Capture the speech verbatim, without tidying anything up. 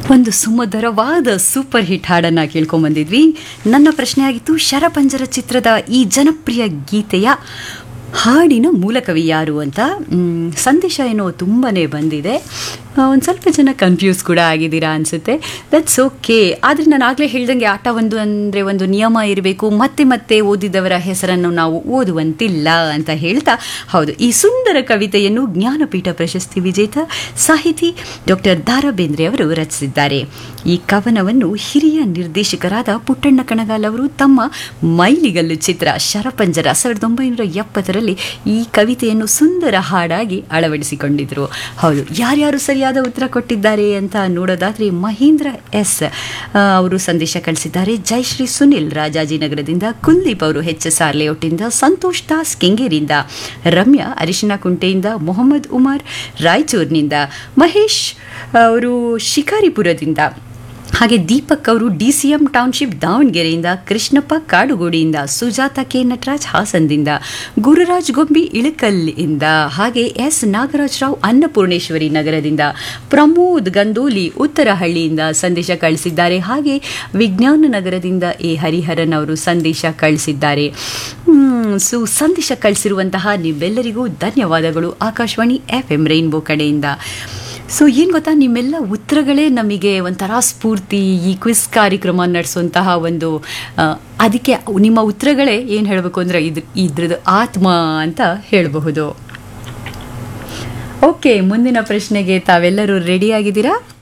ಒಂದು ಸುಮಧುರವಾದ super hit ಹಾಡನ್ನು ಕೇಳ್ಕೊಂಬಂದಿದ್ವಿ. ನನ್ನ ಪ್ರಶ್ನೆ ಆಗಿತ್ತು, ಶರಪಂಜರ ಚಿತ್ರದ ಈ ಜನಪ್ರಿಯ ಗೀತೆಯ ಹಾಡಿನ ಮೂಲಕವಿ ಯಾರು ಅಂತ. ಸಂದೇಶ ಏನೋ ತುಂಬಾ ಬಂದಿದೆ, ಒಂದು ಸ್ವಲ್ಪ ಜನ ಕನ್ಫ್ಯೂಸ್ ಕೂಡ ಆಗಿದ್ದೀರಾ ಅನಿಸುತ್ತೆ. That's okay. ಆದರೆ ನಾನು ಆಗಲೇ ಹೇಳ್ದಂಗೆ ಆಟ ಒಂದು ಅಂದರೆ ಒಂದು ನಿಯಮ ಇರಬೇಕು, ಮತ್ತೆ ಮತ್ತೆ ಓದಿದವರ ಹೆಸರನ್ನು ನಾವು ಓದುವಂತಿಲ್ಲ ಅಂತ ಹೇಳ್ತಾ, ಹೌದು, ಈ ಸುಂದರ ಕವಿತೆಯನ್ನು ಜ್ಞಾನಪೀಠ ಪ್ರಶಸ್ತಿ ವಿಜೇತ ಸಾಹಿತಿ ಡಾಕ್ಟರ್ ದ ರಾ ಬೇಂದ್ರೆ ಅವರು ರಚಿಸಿದ್ದಾರೆ. ಈ ಕವನವನ್ನು ಹಿರಿಯ ನಿರ್ದೇಶಕರಾದ ಪುಟ್ಟಣ್ಣ ಕಣಗಾಲ್ ಅವರು ತಮ್ಮ ಮೈಲಿಗಲ್ಲು ಚಿತ್ರ ಶರಪಂಜರ ಸಾವಿರದ ಒಂಬೈನೂರ ಎಪ್ಪತ್ತರಲ್ಲಿ ಈ ಕವಿತೆಯನ್ನು ಸುಂದರ ಹಾಡಾಗಿ ಅಳವಡಿಸಿಕೊಂಡಿದ್ರು. ಹೌದು, ಯಾರ್ಯಾರು ಸರಿಯಾದ ಉತ್ತರ ಕೊಟ್ಟಿದ್ದಾರೆ ಅಂತ ನೋಡೋದಾದ್ರೆ, ಮಹೇಂದ್ರ ಎಸ್ ಅವರು ಸಂದೇಶ ಕಳಿಸಿದ್ದಾರೆ. ಜಯಶ್ರೀ ಸುನಿಲ್ ರಾಜಾಜಿನಗರದಿಂದ, ಕುಲ್ದೀಪ್ ಅವರು H S R ಲೇಔಟಿಂದ, Santosh Das ಕೆಂಗೇರಿಯಿಂದ, Ramya ಅರಿಶಿನ ಕುಂಟೆಯಿಂದ, ಮೊಹಮ್ಮದ್ ಉಮರ್ ರಾಯಚೂರಿನಿಂದ, ಮಹೇಶ್ ಅವರು ಶಿಕಾರಿಪುರದಿಂದ, ಹಾಗೆ ದೀಪಕ್ ಅವರು ಡಿ ಸಿ ಎಂ ಟೌನ್ಶಿಪ್ ದಾವಣಗೆರೆಯಿಂದ, ಕೃಷ್ಣಪ್ಪ ಕಾಡುಗೋಡಿಯಿಂದ, ಸುಜಾತ ಕೆ ನಟರಾಜ್ ಹಾಸನದಿಂದ, ಗುರುರಾಜ್ ಗೊಂಬಿ ಇಳಕಲ್ಲಿಂದ, ಹಾಗೆ ಎಸ್ ನಾಗರಾಜ್ ರಾವ್ ಅನ್ನಪೂರ್ಣೇಶ್ವರಿ ನಗರದಿಂದ, ಪ್ರಮೋದ್ ಗಂದೋಲಿ ಉತ್ತರಹಳ್ಳಿಯಿಂದ ಸಂದೇಶ ಕಳಿಸಿದ್ದಾರೆ. ಹಾಗೆ ವಿಜ್ಞಾನ ನಗರದಿಂದ ಎ ಹರಿಹರನ್ ಅವರು ಸಂದೇಶ ಕಳಿಸಿದ್ದಾರೆ. ಸೊ ಸಂದೇಶ ಕಳಿಸಿರುವಂತಹ ನೀವೆಲ್ಲರಿಗೂ ಧನ್ಯವಾದಗಳು ಆಕಾಶವಾಣಿ ಎಫ್ ಎಂ ರೈನ್ಬೋ ಕಡೆಯಿಂದ. ಸೊ ಏನು ಗೊತ್ತಾ, ನಿಮ್ಮೆಲ್ಲ ಉತ್ತರಗಳೇ ನಮಗೆ ಒಂಥರ ಸ್ಫೂರ್ತಿ, ಈ ಕ್ವಿಸ್ ಕಾರ್ಯಕ್ರಮ ನಡೆಸುವಂತಹ ಒಂದು ಅದಕ್ಕೆ ನಿಮ್ಮ ಉತ್ತರಗಳೇ ಏನು ಹೇಳಬೇಕು ಅಂದರೆ ಇದ್ರ ಇದ್ರದ್ದು ಆತ್ಮ ಅಂತ ಹೇಳಬಹುದು. ಓಕೆ, ಮುಂದಿನ ಪ್ರಶ್ನೆಗೆ ತಾವೆಲ್ಲರೂ ರೆಡಿ ಆಗಿದ್ದೀರಾ?